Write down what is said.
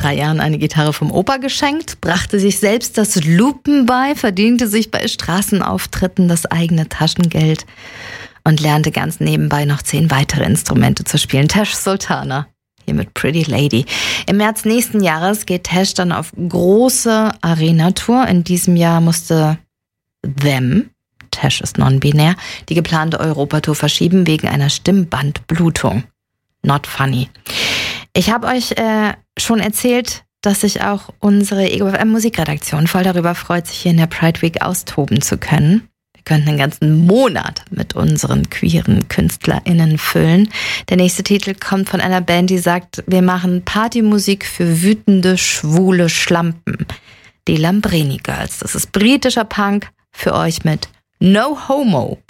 3 Jahren eine Gitarre vom Opa geschenkt, brachte sich selbst das Loopen bei, verdiente sich bei Straßenauftritten das eigene Taschengeld und lernte ganz nebenbei noch 10 weitere Instrumente zu spielen. Tash Sultana, hier mit Pretty Lady. Im März nächsten Jahres geht Tash dann auf große Arena-Tour. In diesem Jahr musste Tash ist non-binär, die geplante Europatour verschieben wegen einer Stimmbandblutung. Not funny. Ich habe euch schon erzählt, dass sich auch unsere Ego FM Musikredaktion voll darüber freut, sich hier in der Pride Week austoben zu können. Wir könnten einen ganzen Monat mit unseren queeren KünstlerInnen füllen. Der nächste Titel kommt von einer Band, die sagt, wir machen Partymusik für wütende, schwule Schlampen. Die Lambrini Girls. Das ist britischer Punk für euch mit No Homo.